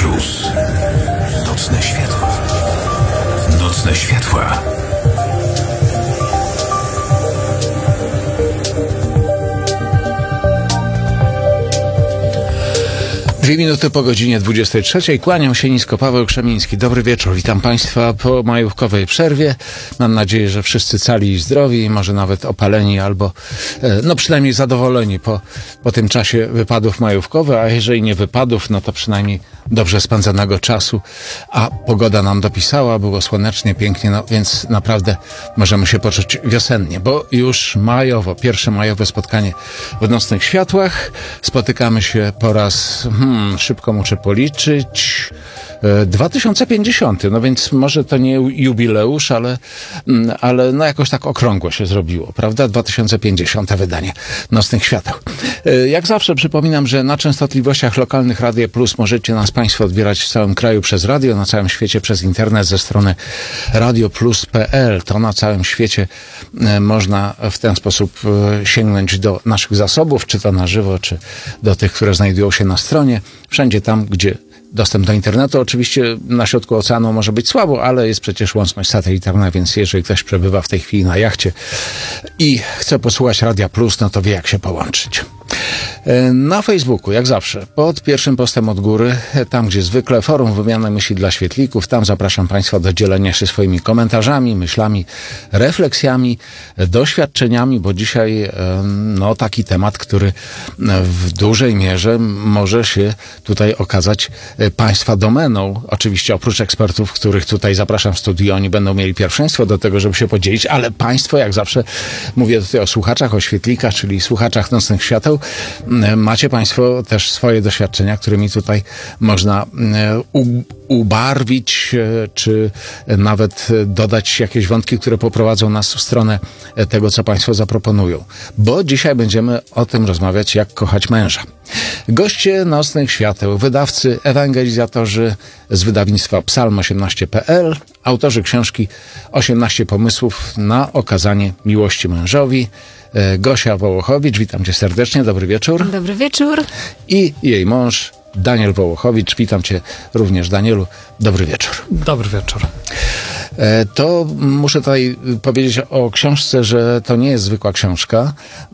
Plus. Nocne światła. Nocne światła. Dwie minuty po godzinie 23. Kłaniam się nisko, Paweł Krzemiński. Dobry wieczór, witam Państwa po majówkowej przerwie. Mam nadzieję, że wszyscy cali i zdrowi, może nawet opaleni albo no przynajmniej zadowoleni po tym czasie wypadów majówkowych, a jeżeli nie wypadów, no to przynajmniej dobrze spędzonego czasu. A pogoda nam dopisała, było słonecznie, pięknie, no więc naprawdę możemy się poczuć wiosennie, bo już majowo, pierwsze majowe spotkanie w Nocnych Światłach. Spotykamy się po raz szybko muszę policzyć, 2050, no więc może to nie jubileusz, ale no jakoś tak okrągło się zrobiło, prawda? 2050 wydanie Nocnych Świateł. Jak zawsze przypominam, że na częstotliwościach lokalnych Radia Plus możecie nas Państwo odbierać w całym kraju przez radio, na całym świecie przez internet ze strony radioplus.pl. To na całym świecie można w ten sposób sięgnąć do naszych zasobów, czy to na żywo, czy do tych, które znajdują się na stronie. Wszędzie tam, gdzie dostęp do internetu. Oczywiście na środku oceanu może być słabo, ale jest przecież łączność satelitarna, więc jeżeli ktoś przebywa w tej chwili na jachcie i chce posłuchać Radia Plus, no to wie, jak się połączyć. Na Facebooku, jak zawsze, pod pierwszym postem od góry, tam gdzie zwykle, forum wymiany myśli dla świetlików. Tam zapraszam Państwa do dzielenia się swoimi komentarzami, myślami, refleksjami, doświadczeniami, bo dzisiaj no taki temat, który w dużej mierze może się tutaj okazać Państwa domeną. Oczywiście oprócz ekspertów, których tutaj zapraszam w studio, oni będą mieli pierwszeństwo do tego, żeby się podzielić, ale Państwo, jak zawsze, mówię tutaj o słuchaczach, o świetlikach, czyli słuchaczach Nocnych Świateł, macie Państwo też swoje doświadczenia, którymi tutaj można ubarwić, czy nawet dodać jakieś wątki, które poprowadzą nas w stronę tego, co Państwo zaproponują. Bo dzisiaj będziemy o tym rozmawiać, jak kochać męża. Goście Nocnych Świateł, wydawcy, ewangelizatorzy z wydawnictwa Psalm18.pl, autorzy książki 18 pomysłów na okazanie miłości mężowi. Gosia Wołochowicz, witam Cię serdecznie, dobry wieczór. Dobry wieczór. I jej mąż Daniel Wołochowicz, witam Cię również, Danielu, dobry wieczór. Dobry wieczór. To muszę tutaj powiedzieć o książce, że to nie jest zwykła książka,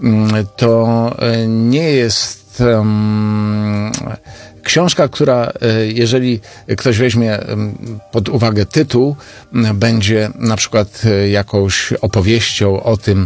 to nie jest książka, która, jeżeli ktoś weźmie pod uwagę tytuł, będzie na przykład jakąś opowieścią o tym,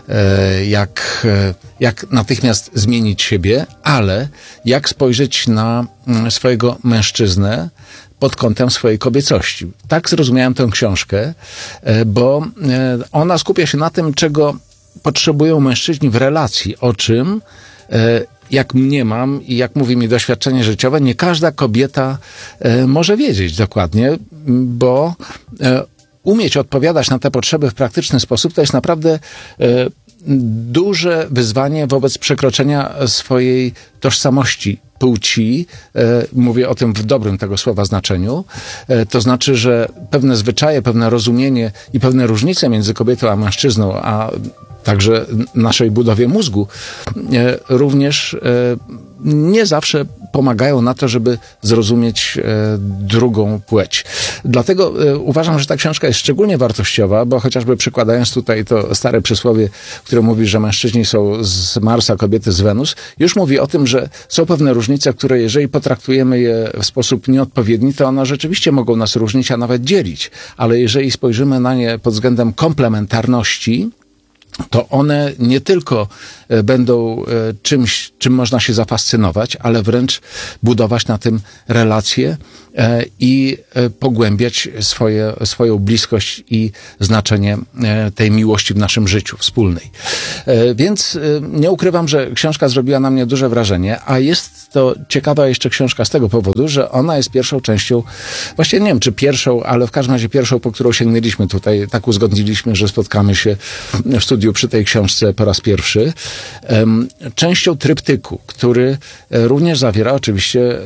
jak natychmiast zmienić siebie, ale jak spojrzeć na swojego mężczyznę pod kątem swojej kobiecości. Tak zrozumiałem tę książkę, bo ona skupia się na tym, czego potrzebują mężczyźni w relacji, o czym jak mniemam i jak mówi mi doświadczenie życiowe, nie każda kobieta może wiedzieć dokładnie, bo umieć odpowiadać na te potrzeby w praktyczny sposób to jest naprawdę duże wyzwanie wobec przekroczenia swojej tożsamości płci. Mówię o tym w dobrym tego słowa znaczeniu. To znaczy, że pewne zwyczaje, pewne rozumienie i pewne różnice między kobietą a mężczyzną, a także naszej budowie mózgu, również nie zawsze pomagają na to, żeby zrozumieć drugą płeć. Dlatego uważam, że ta książka jest szczególnie wartościowa, bo chociażby przykładając tutaj to stare przysłowie, które mówi, że mężczyźni są z Marsa, kobiety z Wenus, już mówi o tym, że są pewne różnice, które jeżeli potraktujemy je w sposób nieodpowiedni, to one rzeczywiście mogą nas różnić, a nawet dzielić. Ale jeżeli spojrzymy na nie pod względem komplementarności, to one nie tylko będą czymś, czym można się zafascynować, ale wręcz budować na tym relacje i pogłębiać swoją bliskość i znaczenie tej miłości w naszym życiu wspólnej. Więc nie ukrywam, że książka zrobiła na mnie duże wrażenie, a jest to ciekawa jeszcze książka z tego powodu, że ona jest pierwszą częścią, właściwie nie wiem czy pierwszą, ale w każdym razie pierwszą, po którą sięgnęliśmy tutaj, tak uzgodniliśmy, że spotkamy się w studiu przy tej książce po raz pierwszy, częścią tryptyku, który również zawiera oczywiście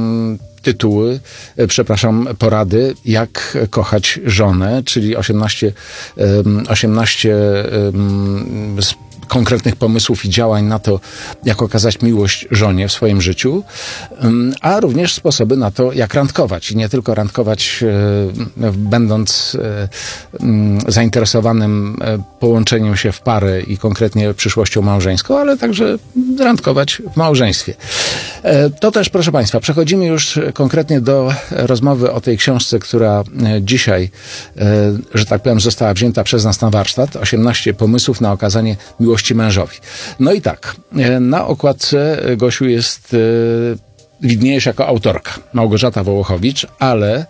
porady, jak kochać żonę, czyli 18 konkretnych pomysłów i działań na to, jak okazać miłość żonie w swoim życiu, a również sposoby na to, jak randkować. I nie tylko randkować, będąc zainteresowanym połączeniem się w parę i konkretnie przyszłością małżeńską, ale także randkować w małżeństwie. To też, proszę Państwa, przechodzimy już konkretnie do rozmowy o tej książce, która dzisiaj, że tak powiem, została wzięta przez nas na warsztat. 18 pomysłów na okazanie miłości mężowi. No i tak, na okładce, Gosiu, widniejesz jako autorka, Małgorzata Wołochowicz, ale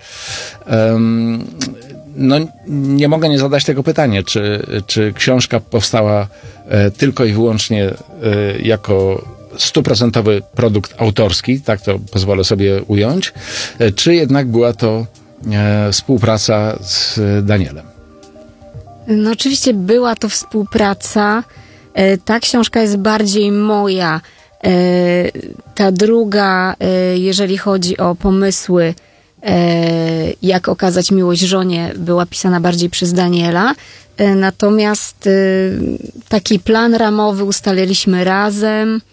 no, nie mogę nie zadać tego pytania, czy książka powstała tylko i wyłącznie jako 100% produkt autorski, tak to pozwolę sobie ująć, czy jednak była to współpraca z Danielem? No oczywiście była to współpraca. Ta książka jest bardziej moja. Ta druga, jeżeli chodzi o pomysły, jak okazać miłość żonie, była pisana bardziej przez Daniela. Natomiast taki plan ramowy ustaliliśmy razem.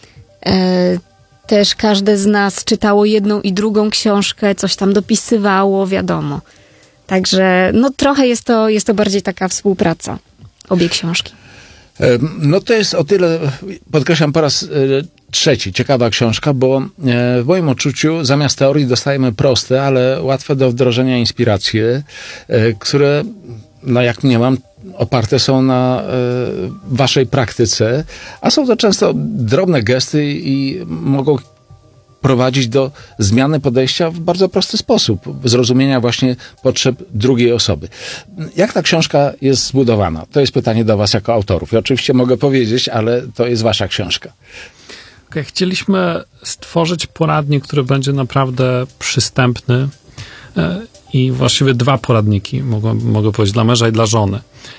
Też każde z nas czytało jedną i drugą książkę, coś tam dopisywało, wiadomo. Także no trochę jest to bardziej taka współpraca, obie książki. No to jest o tyle, podkreślam po raz trzeci, ciekawa książka, bo w moim odczuciu zamiast teorii dostajemy proste, ale łatwe do wdrożenia inspiracje, które, no jak mniemam, oparte są na waszej praktyce, a są to często drobne gesty i mogą prowadzić do zmiany podejścia w bardzo prosty sposób, zrozumienia właśnie potrzeb drugiej osoby. Jak ta książka jest zbudowana? To jest pytanie do was jako autorów. Ja oczywiście mogę powiedzieć, ale to jest wasza książka. Okay, chcieliśmy stworzyć poradnik, który będzie naprawdę przystępny i właściwie dwa poradniki, mogę powiedzieć, dla męża i dla żony.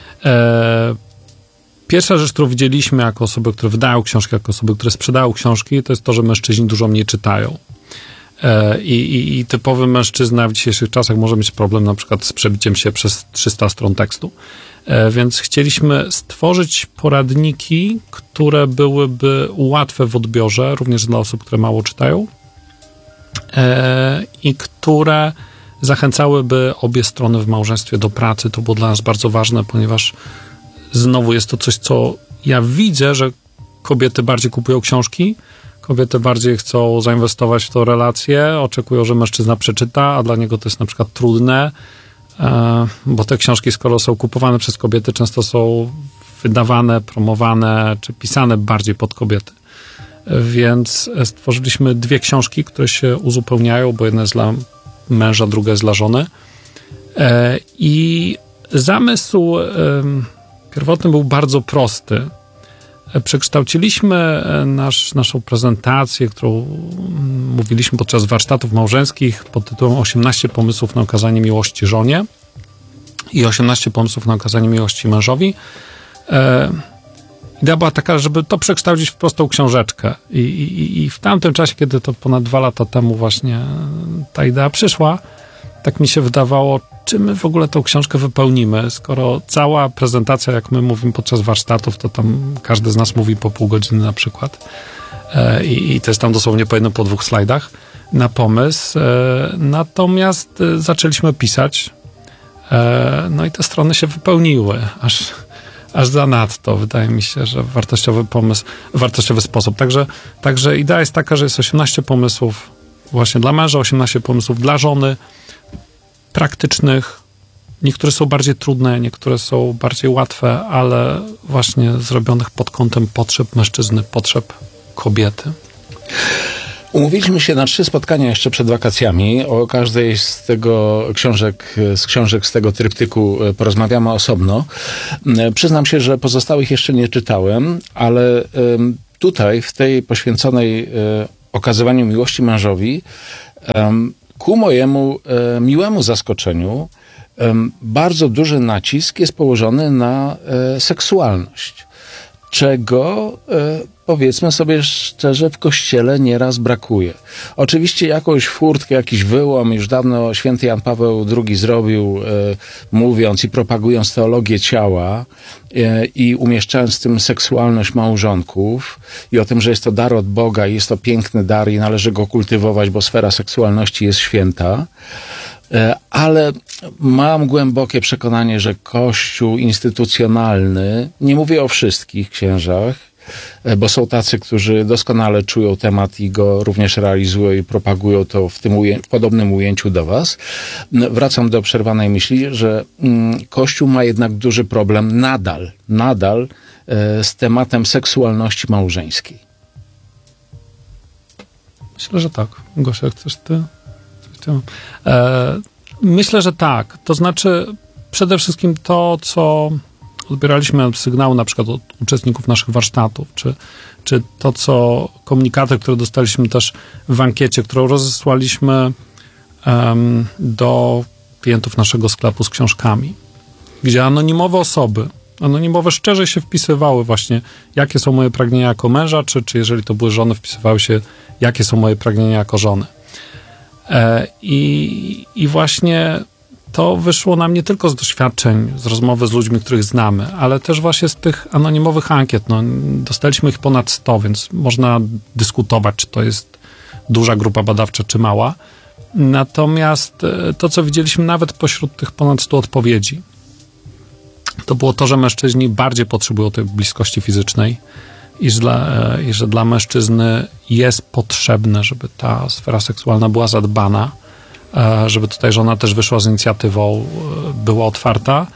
Pierwsza rzecz, którą widzieliśmy jako osoby, które wydają książki, jako osoby, które sprzedają książki, to jest to, że mężczyźni dużo mniej czytają. I typowy mężczyzna w dzisiejszych czasach może mieć problem na przykład z przebiciem się przez 300 stron tekstu. Więc chcieliśmy stworzyć poradniki, które byłyby łatwe w odbiorze, również dla osób, które mało czytają i które zachęcałyby obie strony w małżeństwie do pracy. To było dla nas bardzo ważne, ponieważ znowu jest to coś, co ja widzę, że kobiety bardziej kupują książki, kobiety bardziej chcą zainwestować w tą relację, oczekują, że mężczyzna przeczyta, a dla niego to jest na przykład trudne, bo te książki, skoro są kupowane przez kobiety, często są wydawane, promowane, czy pisane bardziej pod kobiety. Więc stworzyliśmy dwie książki, które się uzupełniają, bo jedna jest dla męża, druga jest dla żony. I zamysł pierwotny był bardzo prosty. Przekształciliśmy naszą prezentację, którą mówiliśmy podczas warsztatów małżeńskich pod tytułem 18 pomysłów na okazanie miłości żonie i 18 pomysłów na okazanie miłości mężowi. Idea była taka, żeby to przekształcić w prostą książeczkę. I w tamtym czasie, kiedy to ponad 2 lata temu właśnie ta idea przyszła, tak mi się wydawało, czy my w ogóle tą książkę wypełnimy, skoro cała prezentacja, jak my mówimy podczas warsztatów, to tam każdy z nas mówi po pół godziny na przykład. I to jest tam dosłownie po jednym, po 2 slajdach na pomysł. Natomiast zaczęliśmy pisać. No i te strony się wypełniły. Aż zanadto. Wydaje mi się, że wartościowy pomysł, wartościowy sposób. Także idea jest taka, że jest 18 pomysłów właśnie dla męża, 18 pomysłów dla żony, praktycznych. Niektóre są bardziej trudne, niektóre są bardziej łatwe, ale właśnie zrobionych pod kątem potrzeb mężczyzny, potrzeb kobiety. Umówiliśmy się na 3 spotkania jeszcze przed wakacjami. O każdej z książek z tego tryptyku porozmawiamy osobno. Przyznam się, że pozostałych jeszcze nie czytałem, ale tutaj, w tej poświęconej okazywaniu miłości mężowi, ku mojemu miłemu zaskoczeniu, bardzo duży nacisk jest położony na seksualność. czego powiedzmy sobie szczerze, w Kościele nieraz brakuje. Oczywiście jakąś furtkę, jakiś wyłom już dawno święty Jan Paweł II zrobił, mówiąc i propagując teologię ciała i umieszczając w tym seksualność małżonków i o tym, że jest to dar od Boga i jest to piękny dar i należy go kultywować, bo sfera seksualności jest święta. Ale mam głębokie przekonanie, że Kościół instytucjonalny, nie mówię o wszystkich księżach, bo są tacy, którzy doskonale czują temat i go również realizują i propagują to w tym w podobnym ujęciu do was. Wracam do przerwanej myśli, że Kościół ma jednak duży problem nadal z tematem seksualności małżeńskiej. Myślę, że tak. Gosia, chcesz ty? Myślę, że tak. To znaczy przede wszystkim to, co odbieraliśmy sygnał na przykład od uczestników naszych warsztatów, czy to, co komunikaty, które dostaliśmy też w ankiecie, którą rozesłaliśmy do klientów naszego sklepu z książkami, gdzie anonimowe osoby, szczerze się wpisywały właśnie, jakie są moje pragnienia jako męża, czy jeżeli to były żony, wpisywały się, jakie są moje pragnienia jako żony. I właśnie to wyszło nam nie tylko z doświadczeń, z rozmowy z ludźmi, których znamy, ale też właśnie z tych anonimowych ankiet. No, dostaliśmy ich ponad 100, więc można dyskutować, czy to jest duża grupa badawcza, czy mała. Natomiast to, co widzieliśmy nawet pośród tych ponad 100 odpowiedzi, to było to, że mężczyźni bardziej potrzebują tej bliskości fizycznej i że dla mężczyzny jest potrzebne, żeby ta sfera seksualna była zadbana, żeby tutaj żona też wyszła z inicjatywą, była otwarta.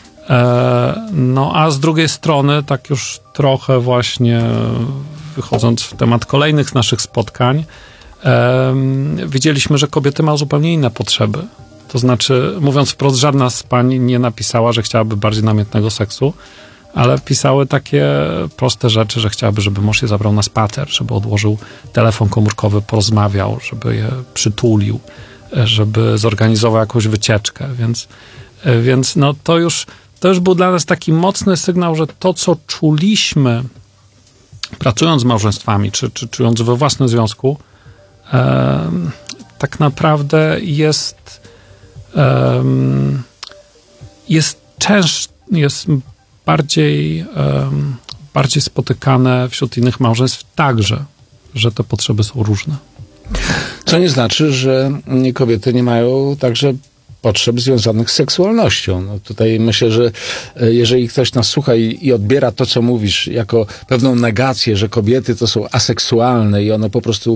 No a z drugiej strony, tak już trochę właśnie wychodząc w temat kolejnych naszych spotkań, widzieliśmy, że kobiety mają zupełnie inne potrzeby. To znaczy, mówiąc wprost, żadna z pań nie napisała, że chciałaby bardziej namiętnego seksu, ale pisały takie proste rzeczy, że chciałaby, żeby mąż je zabrał na spacer, żeby odłożył telefon komórkowy, porozmawiał, żeby je przytulił, żeby zorganizował jakąś wycieczkę. Więc no to już był dla nas taki mocny sygnał, że to, co czuliśmy pracując z małżeństwami, czy czując we własnym związku, tak naprawdę jest bardziej spotykane wśród innych małżeństw także, że te potrzeby są różne. Co nie znaczy, że kobiety nie mają także potrzeb związanych z seksualnością. No tutaj myślę, że jeżeli ktoś nas słucha i odbiera to, co mówisz, jako pewną negację, że kobiety to są aseksualne i one po prostu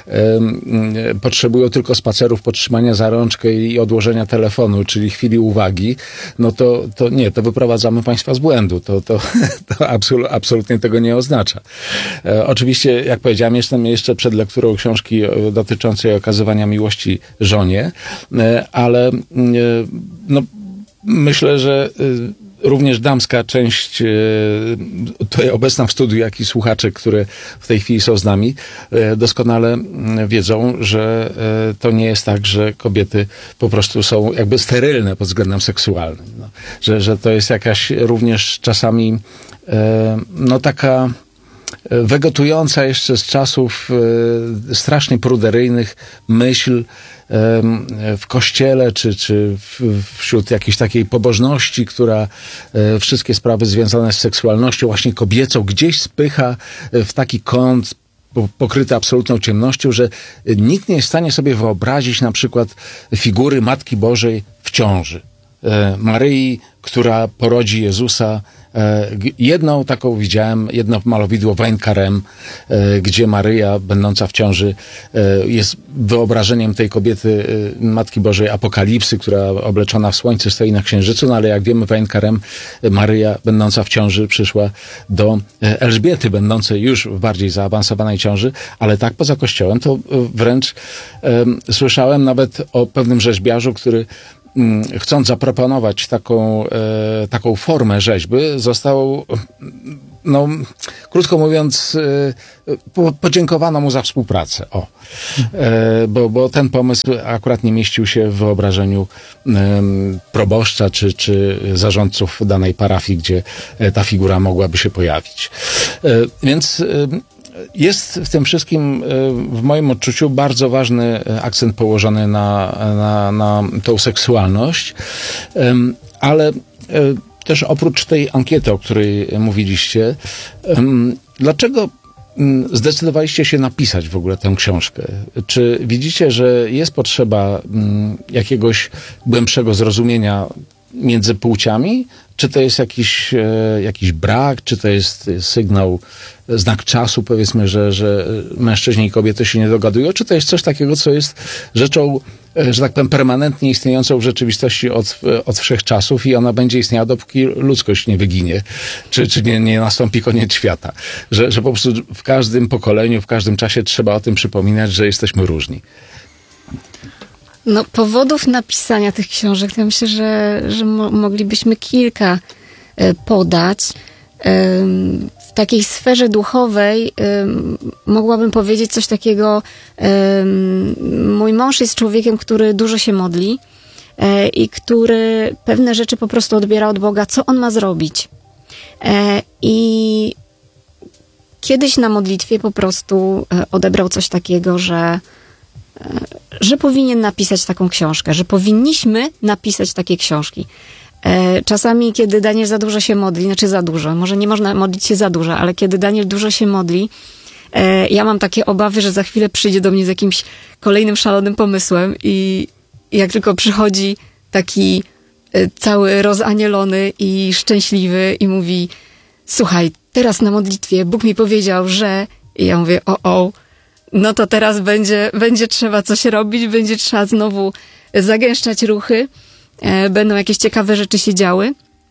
potrzebują tylko spacerów, podtrzymania za rączkę i odłożenia telefonu, czyli chwili uwagi, no to nie, to wyprowadzamy państwa z błędu. To absolutnie tego nie oznacza. Oczywiście, jak powiedziałem, jestem jeszcze przed lekturą książki dotyczącej okazywania miłości żonie, ale no, myślę, że również damska część, tutaj obecna w studiu, jak i słuchacze, które w tej chwili są z nami, doskonale wiedzą, że to nie jest tak, że kobiety po prostu są jakby sterylne pod względem seksualnym. No, że to jest jakaś również czasami no taka wegetująca jeszcze z czasów strasznie pruderyjnych myśl w kościele, czy wśród jakiejś takiej pobożności, która wszystkie sprawy związane z seksualnością, właśnie kobiecą, gdzieś spycha w taki kąt pokryty absolutną ciemnością, że nikt nie jest w stanie sobie wyobrazić na przykład figury Matki Bożej w ciąży. Maryi, która porodzi Jezusa. Jedną taką widziałem, jedno malowidło w Ain-Karem, gdzie Maryja, będąca w ciąży, jest wyobrażeniem tej kobiety, Matki Bożej Apokalipsy, która obleczona w słońce stoi na księżycu, no ale jak wiemy w Ain-Karem Maryja, będąca w ciąży, przyszła do Elżbiety, będącej już w bardziej zaawansowanej ciąży, ale tak poza kościołem to wręcz słyszałem nawet o pewnym rzeźbiarzu, który chcąc zaproponować taką formę rzeźby, został no, krótko mówiąc, podziękowano mu za współpracę. Bo ten pomysł akurat nie mieścił się w wyobrażeniu proboszcza czy zarządców danej parafii, gdzie ta figura mogłaby się pojawić. Więc jest w tym wszystkim, w moim odczuciu, bardzo ważny akcent położony na tą seksualność, ale też oprócz tej ankiety, o której mówiliście, dlaczego zdecydowaliście się napisać w ogóle tę książkę? Czy widzicie, że jest potrzeba jakiegoś głębszego zrozumienia między płciami? Czy to jest jakiś brak? Czy to jest sygnał, znak czasu, powiedzmy, że mężczyźni i kobiety się nie dogadują? Czy to jest coś takiego, co jest rzeczą, że tak powiem, permanentnie istniejącą w rzeczywistości od wszechczasów i ona będzie istniała, dopóki ludzkość nie wyginie, czy nie nastąpi koniec świata? Że po prostu w każdym pokoleniu, w każdym czasie trzeba o tym przypominać, że jesteśmy różni. No, powodów napisania tych książek, to ja myślę, że moglibyśmy kilka podać. W takiej sferze duchowej mogłabym powiedzieć coś takiego. Mój mąż jest człowiekiem, który dużo się modli i który pewne rzeczy po prostu odbiera od Boga, co on ma zrobić. I kiedyś na modlitwie po prostu odebrał coś takiego, że powinien napisać taką książkę, że powinniśmy napisać takie książki. Czasami, kiedy Daniel za dużo się modli, znaczy za dużo, może nie można modlić się za dużo, ale kiedy Daniel dużo się modli, ja mam takie obawy, że za chwilę przyjdzie do mnie z jakimś kolejnym szalonym pomysłem i jak tylko przychodzi taki cały rozanielony i szczęśliwy i mówi: słuchaj, teraz na modlitwie Bóg mi powiedział, że... I ja mówię: no to teraz będzie trzeba coś robić, będzie trzeba znowu zagęszczać ruchy, będą jakieś ciekawe rzeczy się działy.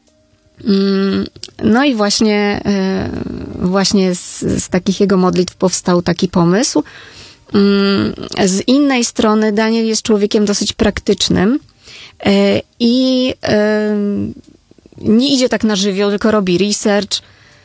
No i właśnie z takich jego modlitw powstał taki pomysł. Z innej strony Daniel jest człowiekiem dosyć praktycznym i nie idzie tak na żywioł, tylko robi research,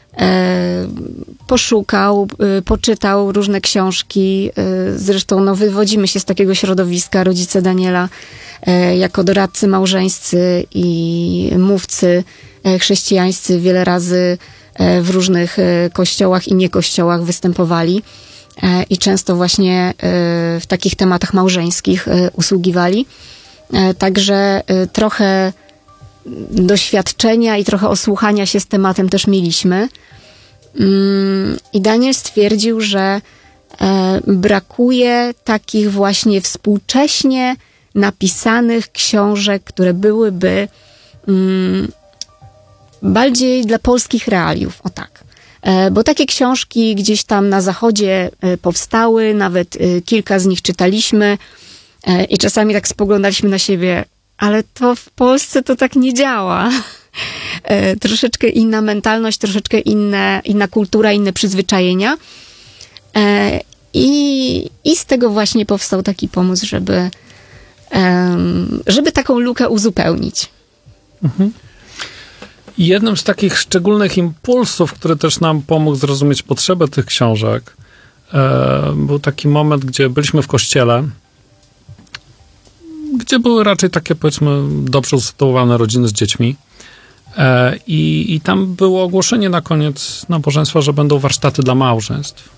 poszukał, poczytał różne książki. Zresztą wywodzimy się z takiego środowiska. Rodzice Daniela jako doradcy małżeńscy i mówcy chrześcijańscy wiele razy w różnych kościołach i niekościołach występowali i często właśnie w takich tematach małżeńskich usługiwali. Także trochę doświadczenia i trochę osłuchania się z tematem też mieliśmy. I Daniel stwierdził, że brakuje takich właśnie współcześnie napisanych książek, które byłyby bardziej dla polskich realiów, o tak. Bo takie książki gdzieś tam na zachodzie powstały, nawet kilka z nich czytaliśmy i czasami tak spoglądaliśmy na siebie, ale to w Polsce to tak nie działa. Troszeczkę inna mentalność, troszeczkę inna kultura, inne przyzwyczajenia. I z tego właśnie powstał taki pomysł, żeby taką lukę uzupełnić. Mhm. I jednym z takich szczególnych impulsów, który też nam pomógł zrozumieć potrzebę tych książek, był taki moment, gdzie byliśmy w kościele, gdzie były raczej takie, powiedzmy, dobrze usytuowane rodziny z dziećmi. I tam było ogłoszenie na koniec nabożeństwa, że będą warsztaty dla małżeństw.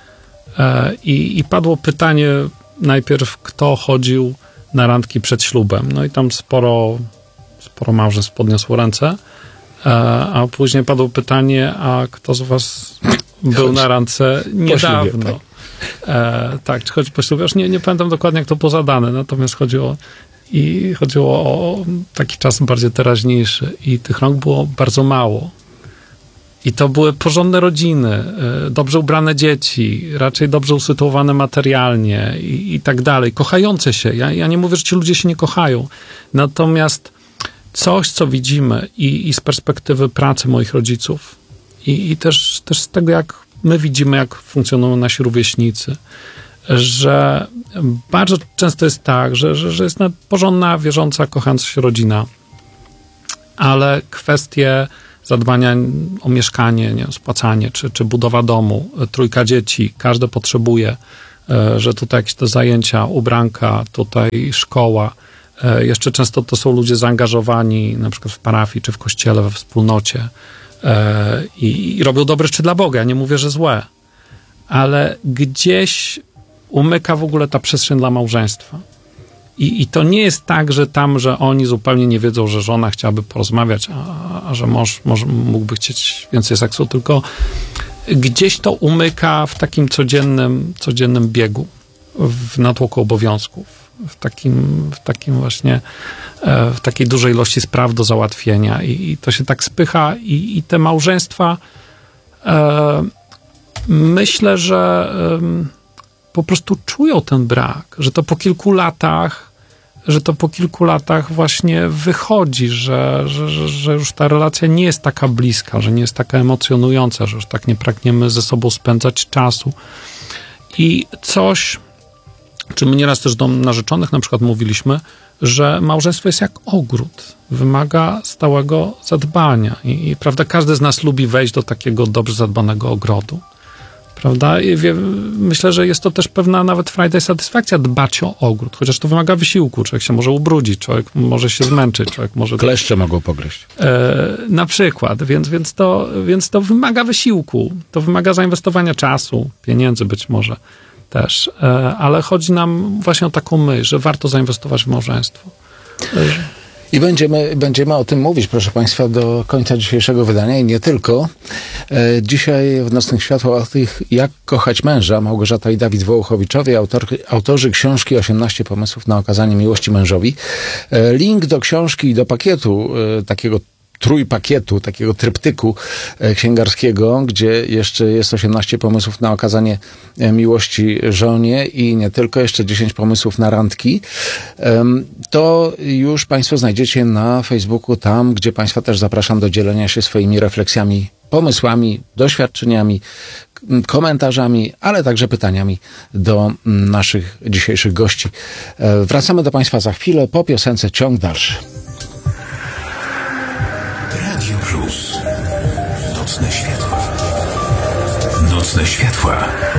I padło pytanie najpierw, kto chodził na randki przed ślubem. No i tam sporo małżeństw podniosło ręce. A później padło pytanie, a kto z was był na randce niedawno? Po ślubie, tak, czy chodzi po ślubie? Już nie pamiętam dokładnie, jak to było zadane, natomiast chodziło o taki czas bardziej teraźniejszy i tych rąk było bardzo mało. I to były porządne rodziny, dobrze ubrane dzieci, raczej dobrze usytuowane materialnie i tak dalej, kochające się. Ja nie mówię, że ci ludzie się nie kochają, natomiast coś, co widzimy i z perspektywy pracy moich rodziców i też z tego, jak my widzimy, jak funkcjonują nasi rówieśnicy, że bardzo często jest tak, że jest porządna, wierząca, kochająca się rodzina, ale kwestie zadbania o mieszkanie, nie wiem, spłacanie, czy budowa domu, 3 dzieci, każde potrzebuje, że tutaj jakieś te zajęcia, ubranka, tutaj szkoła. Jeszcze często to są ludzie zaangażowani na przykład w parafii, czy w kościele, we wspólnocie i robią dobre rzeczy dla Boga. Ja nie mówię, że złe, ale gdzieś umyka w ogóle ta przestrzeń dla małżeństwa. I to nie jest tak, że oni zupełnie nie wiedzą, że żona chciałaby porozmawiać, a że mąż mógłby chcieć więcej seksu, tylko gdzieś to umyka w takim codziennym biegu, w natłoku obowiązków, w takim właśnie, w takiej dużej ilości spraw do załatwienia i to się tak spycha i te małżeństwa myślę, że po prostu czują ten brak, że to po kilku latach właśnie wychodzi, że już ta relacja nie jest taka bliska, że nie jest taka emocjonująca, że już tak nie pragniemy ze sobą spędzać czasu. I coś, czy my nieraz też do narzeczonych na przykład mówiliśmy, że małżeństwo jest jak ogród, wymaga stałego zadbania i prawda, każdy z nas lubi wejść do takiego dobrze zadbanego ogrodu. Prawda? I myślę, że jest to też pewna nawet frajda i satysfakcja dbać o ogród, chociaż to wymaga wysiłku. Człowiek się może ubrudzić, człowiek może się zmęczyć, człowiek może... Kleszcze mogą pogryźć. Na przykład, więc to wymaga wysiłku, to wymaga zainwestowania czasu, pieniędzy być może też, ale chodzi nam właśnie o taką myśl, że warto zainwestować w małżeństwo. I będziemy o tym mówić, proszę Państwa, do końca dzisiejszego wydania i nie tylko. Dzisiaj w Nocnych Światłach o tych, jak kochać męża, Małgorzata i Dawid Wołochowiczowie, autorzy książki 18 pomysłów na okazanie miłości mężowi. Link do książki i do pakietu, takiego trójpakietu, takiego tryptyku księgarskiego, gdzie jeszcze jest 18 pomysłów na okazanie miłości żonie i nie tylko, jeszcze 10 pomysłów na randki. To już Państwo znajdziecie na Facebooku, tam, gdzie Państwa też zapraszam do dzielenia się swoimi refleksjami, pomysłami, doświadczeniami, komentarzami, ale także pytaniami do naszych dzisiejszych gości. Wracamy do Państwa za chwilę, po piosence ciąg dalszy. Radio Plus. Nocne światła. Nocne światła.